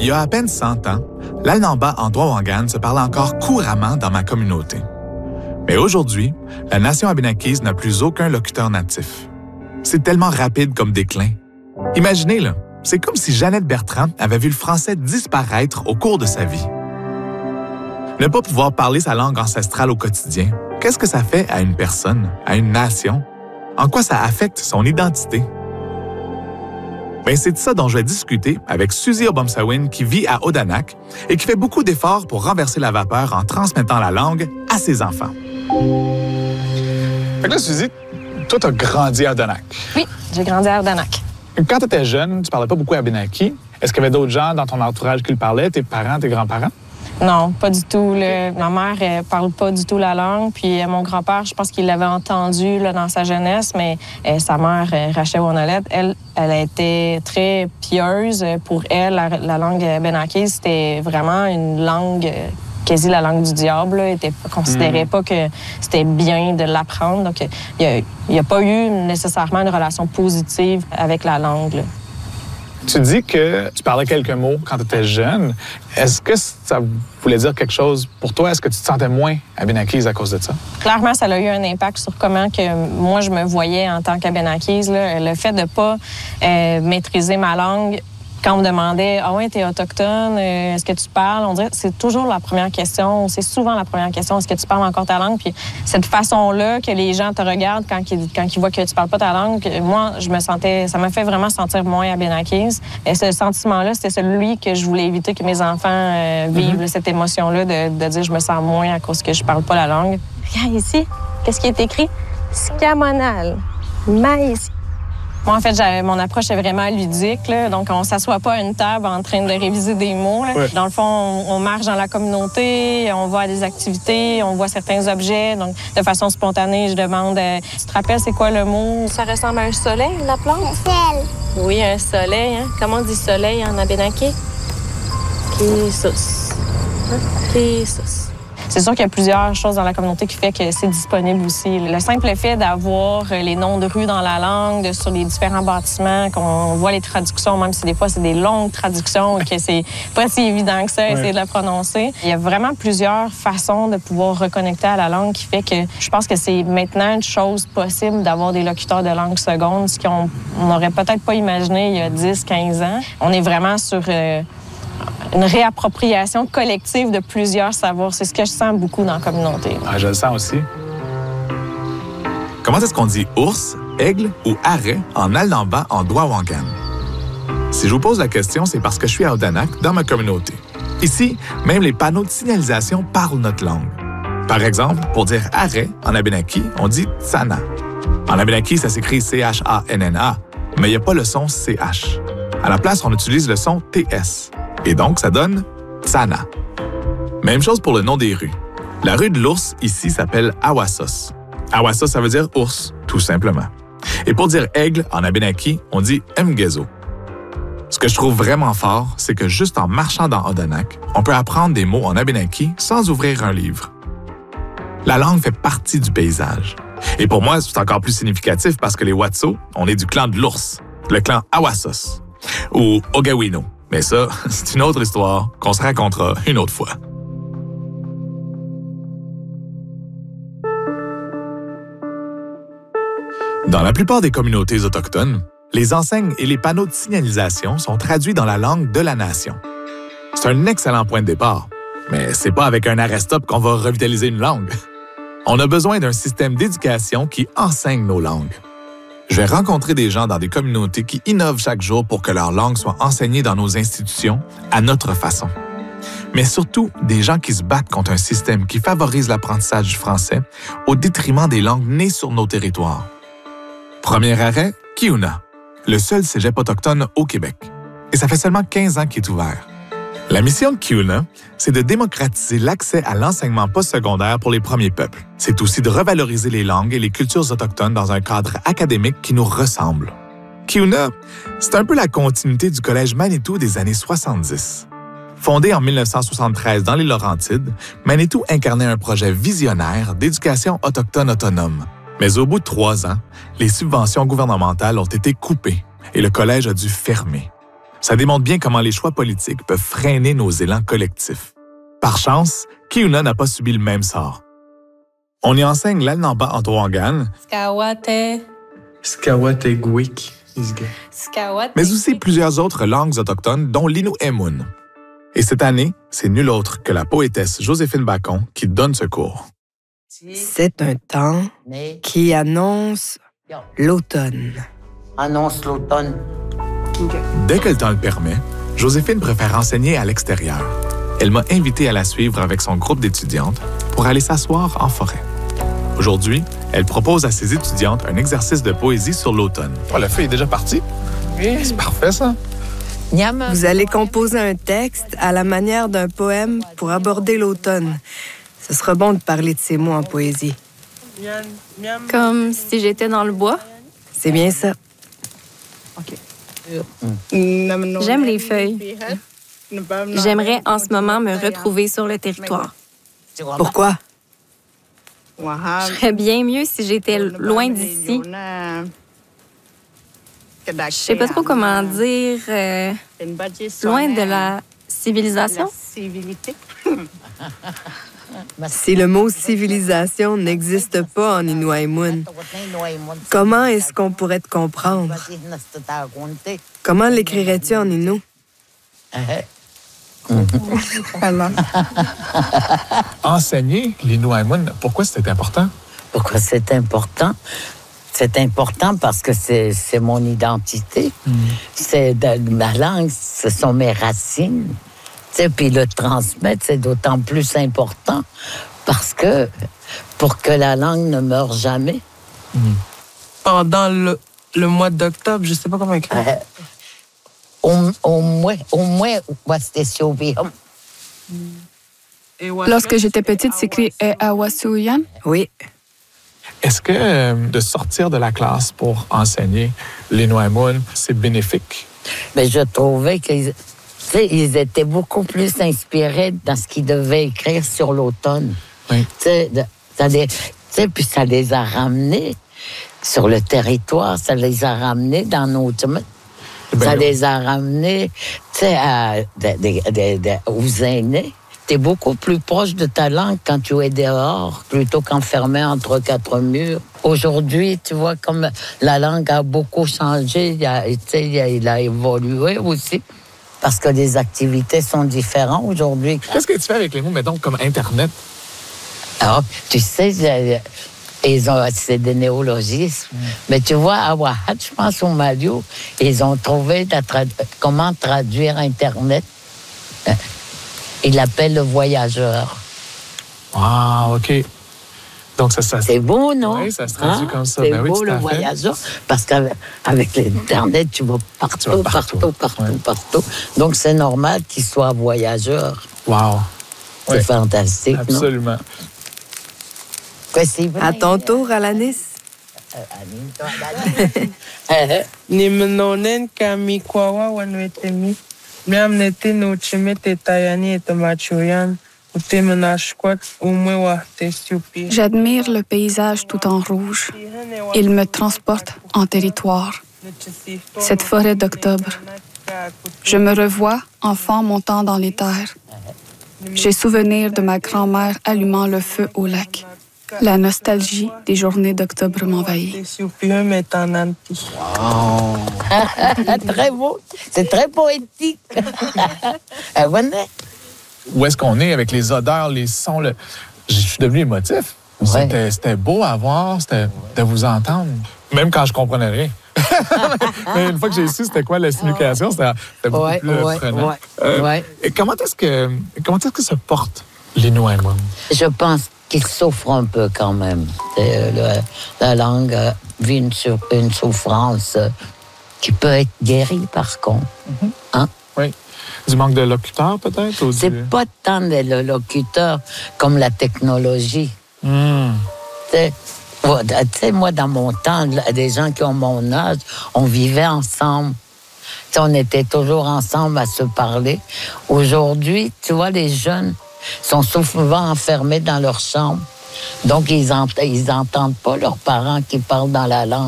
y a à peine 100 ans, l'Alnamba en Doawangan se parlait encore couramment dans ma communauté. Mais aujourd'hui, la nation abénaquise n'a plus aucun locuteur natif. C'est tellement rapide comme déclin. Imaginez, là, c'est comme si Jeannette Bertrand avait vu le français disparaître au cours de sa vie. Ne pas pouvoir parler sa langue ancestrale au quotidien, qu'est-ce que ça fait à une personne, à une nation? En quoi ça affecte son identité? Bien, c'est de ça dont je vais discuter avec Suzy Obomsawin qui vit à Odanak et qui fait beaucoup d'efforts pour renverser la vapeur en transmettant la langue à ses enfants. Fait que là, Suzy, toi, t'as grandi à Odanak. Oui, j'ai grandi à Odanak. Quand t'étais jeune, tu parlais pas beaucoup abénaki. Est-ce qu'il y avait d'autres gens dans ton entourage qui le parlaient, tes parents, tes grands-parents? Non, pas du tout. Ma mère, elle parle pas du tout la langue. Puis mon grand-père, je pense qu'il l'avait entendu là, dans sa jeunesse, mais sa mère, Rachel Wonolette, elle a été très pieuse. Pour elle, la langue abénakise, c'était vraiment une langue, quasi la langue du diable. Elle ne considérait pas que c'était bien de l'apprendre. Donc, il n'y a pas eu nécessairement une relation positive avec la langue, là. Tu dis que tu parlais quelques mots quand tu étais jeune. Est-ce que ça voulait dire quelque chose pour toi? Est-ce que tu te sentais moins abénakise à cause de ça? Clairement, ça a eu un impact sur comment que moi, je me voyais en tant qu'abénakise. Le fait de ne pas maîtriser ma langue, quand on me demandait « Ah ouais, t'es autochtone, est-ce que tu parles? » On dirait que c'est toujours la première question, c'est souvent la première question, est-ce que tu parles encore ta langue? Puis cette façon-là que les gens te regardent quand ils voient que tu parles pas ta langue, moi, ça m'a fait vraiment sentir moins abénakise. Et ce sentiment-là, c'était celui que je voulais éviter que mes enfants vivent, cette émotion-là de dire « Je me sens moins à cause que je parle pas la langue. » Regarde ici, qu'est-ce qui est écrit? « Scamonal, maïs. » Moi, en fait, mon approche est vraiment ludique, là. Donc, on ne s'assoit pas à une table en train de réviser des mots, là. Ouais. Dans le fond, on marche dans la communauté, on va à des activités, on voit certains objets. Donc, de façon spontanée, je demande tu te rappelles c'est quoi le mot? Ça ressemble à un soleil, la plante? Un ciel. Oui, un soleil. Hein? Comment on dit soleil en abénaqué? Kisos. Kisos. C'est sûr qu'il y a plusieurs choses dans la communauté qui fait que c'est disponible aussi. Le simple fait d'avoir les noms de rues dans la langue, sur les différents bâtiments, qu'on voit les traductions, même si des fois c'est des longues traductions et que c'est pas si évident que ça, essayer de la prononcer. Il y a vraiment plusieurs façons de pouvoir reconnecter à la langue qui fait que je pense que c'est maintenant une chose possible d'avoir des locuteurs de langue seconde, ce qu'on n'aurait peut-être pas imaginé il y a 10, 15 ans. On est vraiment sur une réappropriation collective de plusieurs savoirs. C'est ce que je sens beaucoup dans la communauté. Ah, je le sens aussi. Comment est-ce qu'on dit ours, aigle ou arrêt en Alnamba en Doawangan? Si je vous pose la question, c'est parce que je suis à Odanak, dans ma communauté. Ici, même les panneaux de signalisation parlent notre langue. Par exemple, pour dire arrêt en abénaki, on dit tsana. En abénaki, ça s'écrit C-H-A-N-N-A, mais il n'y a pas le son C-H. À la place, on utilise le son T-S. Et donc, ça donne Tsana. Même chose pour le nom des rues. La rue de l'ours, ici, s'appelle Awassos. Awassos, ça veut dire ours, tout simplement. Et pour dire aigle, en abénaki, on dit Mgezo. Ce que je trouve vraiment fort, c'est que juste en marchant dans Odanak, on peut apprendre des mots en abénaki sans ouvrir un livre. La langue fait partie du paysage. Et pour moi, c'est encore plus significatif parce que les Watso, on est du clan de l'ours, le clan Awassos, ou Ogawino. Mais ça, c'est une autre histoire qu'on se racontera une autre fois. Dans la plupart des communautés autochtones, les enseignes et les panneaux de signalisation sont traduits dans la langue de la nation. C'est un excellent point de départ, mais c'est pas avec un arrêt-stop qu'on va revitaliser une langue. On a besoin d'un système d'éducation qui enseigne nos langues. Je vais rencontrer des gens dans des communautés qui innovent chaque jour pour que leur langue soit enseignée dans nos institutions à notre façon. Mais surtout, des gens qui se battent contre un système qui favorise l'apprentissage du français au détriment des langues nées sur nos territoires. Premier arrêt, Kiuna, le seul cégep autochtone au Québec. Et ça fait seulement 15 ans qu'il est ouvert. La mission de Kiuna, c'est de démocratiser l'accès à l'enseignement postsecondaire pour les premiers peuples. C'est aussi de revaloriser les langues et les cultures autochtones dans un cadre académique qui nous ressemble. Kiuna, c'est un peu la continuité du Collège Manitou des années 70. Fondé en 1973 dans les Laurentides, Manitou incarnait un projet visionnaire d'éducation autochtone autonome. Mais au bout de 3 ans, les subventions gouvernementales ont été coupées et le collège a dû fermer. Ça démontre bien comment les choix politiques peuvent freiner nos élans collectifs. Par chance, Kiuna n'a pas subi le même sort. On y enseigne l'Alnamba en Toangan, Skawatégwik. mais aussi plusieurs autres langues autochtones, dont l'Inuemun. Et cette année, c'est nul autre que la poétesse Joséphine Bacon qui donne ce cours. C'est un temps qui annonce l'automne. Annonce l'automne. Dès que le temps le permet, Joséphine préfère enseigner à l'extérieur. Elle m'a invité à la suivre avec son groupe d'étudiantes pour aller s'asseoir en forêt. Aujourd'hui, elle propose à ses étudiantes un exercice de poésie sur l'automne. Oh, le feu est déjà parti. Oui, c'est parfait, ça. Vous allez composer un texte à la manière d'un poème pour aborder l'automne. Ce sera bon de parler de ces mots en poésie. Comme si j'étais dans le bois. C'est bien ça. J'aime les feuilles. J'aimerais en ce moment me retrouver sur le territoire. Pourquoi? Je serais bien mieux si j'étais loin d'ici. Je sais pas trop comment dire. Loin de la civilisation. Si le mot civilisation n'existe pas en Inuaimun, comment est-ce qu'on pourrait te comprendre? Comment l'écrirais-tu en Innu? Enseigner l'Inuaimun, pourquoi c'était important? Pourquoi c'est important? C'est important parce que c'est mon identité. Ma langue, ce sont mes racines. Puis le transmettre, c'est d'autant plus important parce que pour que la langue ne meure jamais. Pendant le mois d'octobre, je sais pas comment écrire. Au moins, Lorsque j'étais petite, c'est écrit « E Awasuyan ». Oui. Est-ce que de sortir de la classe pour enseigner l'Inuaimun, c'est bénéfique? Mais je trouvais qu'ils ils étaient beaucoup plus inspirés dans ce qu'ils devaient écrire sur l'automne. Oui. Puis ça les a ramenés sur le territoire, ça les a ramenés dans nos... Ça les a ramenés aux aînés. T'es beaucoup plus proche de ta langue quand tu es dehors plutôt qu'enfermé entre quatre murs. Aujourd'hui, tu vois, comme la langue a beaucoup changé, il a évolué aussi parce que les activités sont différentes aujourd'hui. Qu'est-ce que tu fais avec les mots, mettons, comme Internet? Alors, tu sais, c'est des néologismes. Mais tu vois, à Wahat, je pense au Malio, ils ont trouvé comment traduire Internet. Ils l'appellent le voyageur. Ah, OK. Donc, ça c'est beau, non? Oui, ça se traduit comme ça. C'est ben beau, oui, le voyageur, parce qu'avec l'Internet, tu vas partout. Donc, c'est normal qu'il soit voyageur. Wow. C'est fantastique, absolument. Non? À ton tour, Alanis. Nimnonen kamikwawa wanwetemi. Miamnete no chimete tayani et machuyan. J'admire le paysage tout en rouge. Il me transporte en territoire. Cette forêt d'octobre. Je me revois, enfant montant dans les terres. J'ai souvenir de ma grand-mère allumant le feu au lac. La nostalgie des journées d'octobre m'envahit. Wow. Très beau. C'est très poétique. Où est-ce qu'on est avec les odeurs, les sons? Je suis devenu émotif. Ouais. C'était beau à voir, c'était de vous entendre. Même quand je comprenais rien. Mais une fois que j'ai su c'était quoi la signification, c'était beaucoup plus prenant. Et comment est-ce que se porte l'Inuaimun? Je pense qu'il souffre un peu quand même. La langue vit une souffrance qui peut être guérie par contre. Hein? Oui. Du manque de locuteurs, peut-être? C'est pas tant de locuteurs comme la technologie. Tu sais, moi, dans mon temps, des gens qui ont mon âge, on vivait ensemble. T'sais, on était toujours ensemble à se parler. Aujourd'hui, tu vois, les jeunes sont souvent enfermés dans leur chambre. Donc, ils entendent pas leurs parents qui parlent dans la langue.